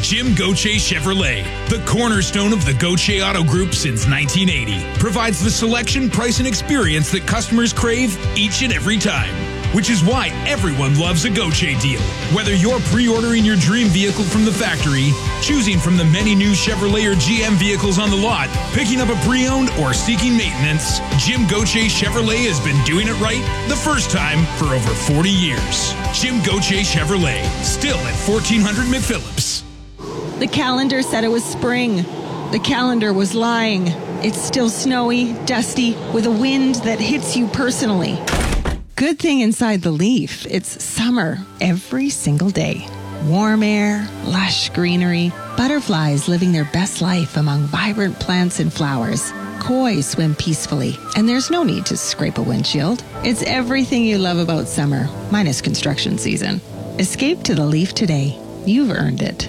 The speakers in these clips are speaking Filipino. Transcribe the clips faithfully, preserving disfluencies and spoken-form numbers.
Jim Gauthier Chevrolet, the cornerstone of the Gauthier Auto Group since nineteen eighty, provides the selection, price, and experience that customers crave each and every time. Which is why everyone loves a Gauthier deal. Whether you're pre-ordering your dream vehicle from the factory, choosing from the many new Chevrolet or G M vehicles on the lot, picking up a pre-owned, or seeking maintenance, Jim Gauthier Chevrolet has been doing it right the first time for over forty years. Jim Gauthier Chevrolet, still at fourteen hundred McPhillips. The calendar said it was spring. The calendar was lying. It's still snowy, dusty, with a wind that hits you personally. Good thing inside the Leaf, it's summer every single day. Warm air, lush greenery, butterflies living their best life among vibrant plants and flowers. Koi swim peacefully, and there's no need to scrape a windshield. It's everything you love about summer, minus construction season. Escape to the Leaf today. You've earned it.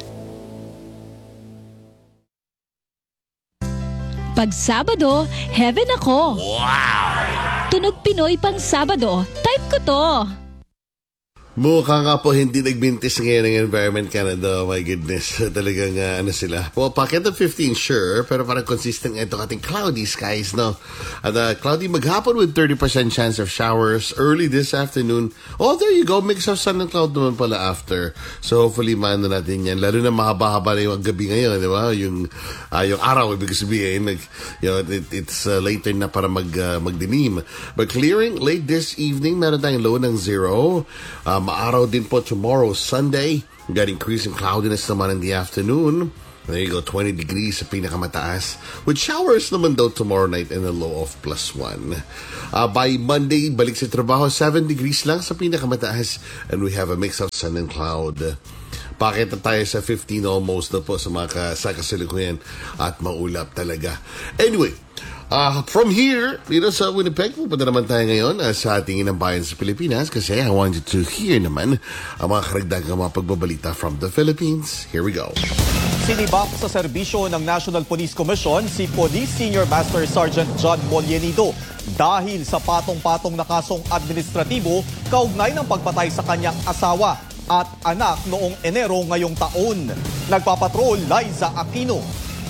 Pag Sabado, heaven ako. Wow! Tunog Pinoy pang Sabado, type ko to. Mukha nga po hindi nagbintis ngayon ng Environment Canada. Oh my goodness. Talagang uh, ano sila. Po, packet of fifteen, sure. Pero parang consistent nga ito ating cloudy skies, no? At uh, cloudy maghapon with thirty percent chance of showers early this afternoon. Oh, there you go. Mix of sun and cloud naman pala after. So hopefully maano natin yan. Lalo na mahaba-haba na yung gabi ngayon, di ba? Yung, uh, yung araw, ibig sabihin. Like, you know, it, it's uh, later na para mag, uh, magdilim. But clearing late this evening, meron tayong low ng zero. Um, Maaraw din po tomorrow, Sunday. We got increasing cloudiness naman in the afternoon. There you go, twenty degrees sa pinakamataas. With showers naman daw tomorrow night and a low of plus one. Uh, by Monday, balik sa trabaho, seven degrees lang sa pinakamataas. And we have a mix of sun and cloud. Pakita tayo sa fifteen almost na po sa mga sa kasalukuyan at maulap talaga. Anyway, Uh, from here, dito sa Winnipeg, pupunta naman tayo ngayon uh, sa ating inang bayan sa Pilipinas kasi I wanted to hear naman ang mga karagdagang mga pagbabalita from the Philippines. Here we go. Sinibak sa serbisyo ng National Police Commission si Police Senior Master Sergeant John Molinito dahil sa patong-patong na kasong administratibo kaugnay ng pagpatay sa kanyang asawa at anak noong Enero ngayong taon. Nagpapatrol, Liza Aquino.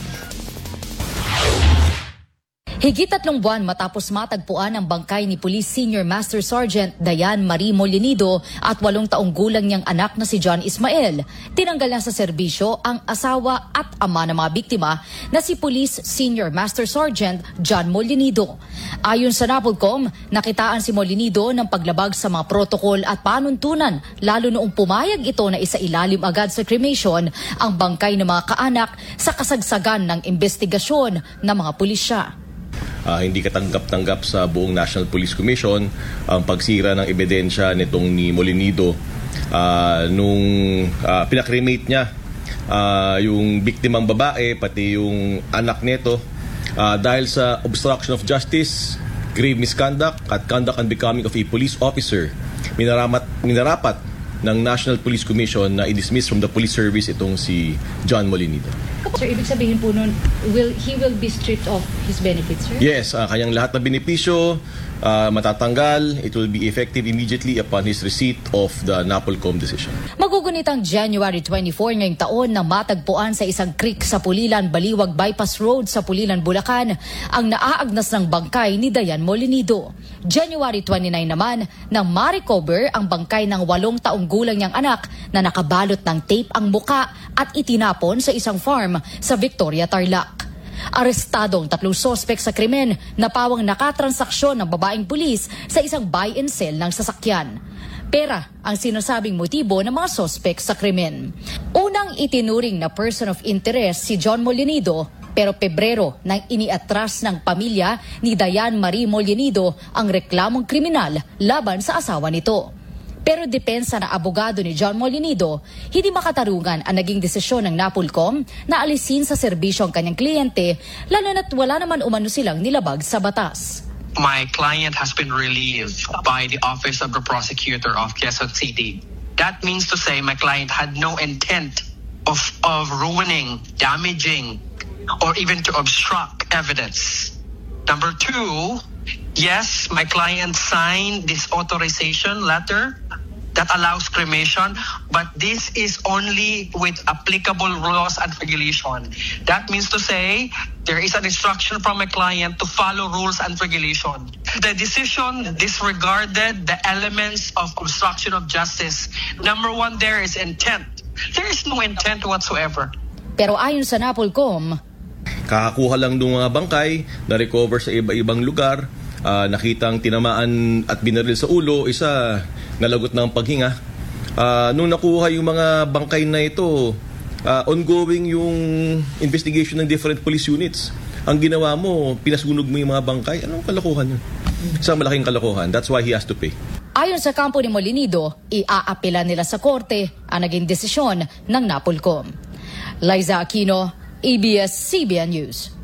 Higit tatlong buwan matapos matagpuan ang bangkay ni Police Senior Master Sergeant Diane Marie Molinido at walong taong gulang niyang anak na si John Ismael, tinanggal na sa serbisyo ang asawa at ama ng mga biktima na si Police Senior Master Sergeant John Molinido. Ayon sa NAPOLCOM, nakitaan si Molinido ng paglabag sa mga protokol at panuntunan lalo noong pumayag ito na isailalim agad sa cremation ang bangkay ng mga kaanak sa kasagsagan ng investigasyon ng mga pulisya. Uh, hindi katanggap-tanggap sa buong National Police Commission ang pagsira ng ebidensya nitong ni Molinido uh, nung uh, pinakremate niya uh, yung biktimang babae pati yung anak nito uh, dahil sa obstruction of justice, grave misconduct at conduct unbecoming of a police officer. Minaramat, minarapat ng National Police Commission na i-dismiss from the police service itong si John Molinido. Sir, ibig sabihin po nun, will, he will be stripped of his benefits, sir? Yes, uh, kanyang lahat ng benepisyo uh, matatanggal. It will be effective immediately upon his receipt of the NAPOLCOM decision. Magugunit ang January twenty-fourth ngayong taon na matagpuan sa isang creek sa Pulilan, Baliwag Bypass Road sa Pulilan, Bulacan ang naaagnas ng bangkay ni Diane Molinido. January twenty-ninth naman nang ma-recover ang bangkay ng walong taong gulang niyang anak na nakabalot ng tape ang muka at itinapon sa isang farm sa Victoria, Tarlac. Arestado ang tatlong sospek sa krimen na pawang nakatransaksyon ng babaeng pulis sa isang buy and sell ng sasakyan. Pera ang sinasabing motibo ng mga sospek sa krimen. Unang itinuring na person of interest si John Molinido, pero Pebrero nang iniatras ng pamilya ni Diane Marie Molinido ang reklamong kriminal laban sa asawa nito. Pero depensa na abogado ni John Molinido, hindi makatarungan ang naging desisyon ng NAPOLCOM na alisin sa serbisyo ang kanyang kliyente, lalo na't wala naman umano silang nilabag sa batas. My client has been relieved by the Office of the Prosecutor of Quezon City. That means to say my client had no intent of, of ruining, damaging, or even to obstruct evidence. Number two, yes, my client signed this authorization letter that allows cremation, but this is only with applicable laws and regulation. That means to say, there is an instruction from a client to follow rules and regulation. The decision disregarded the elements of obstruction of justice. Number one there is intent. There is no intent whatsoever. Pero ayon sa NAPOLCOM, kakakuha lang ng mga bangkay na recover sa iba-ibang lugar, uh, nakitang tinamaan at binaril sa ulo, isa nalagot ng paghinga. Uh, nung nakuha yung mga bangkay na ito, uh, ongoing yung investigation ng different police units. Ang ginawa mo, pinasunog mo yung mga bangkay. Anong kalokohan yun? Isang malaking kalokohan. That's why he has to pay. Ayon sa kampo ni Molinido, iaapela nila sa korte ang naging desisyon ng NAPOLCOM. Liza Aquino, A B S C B N News.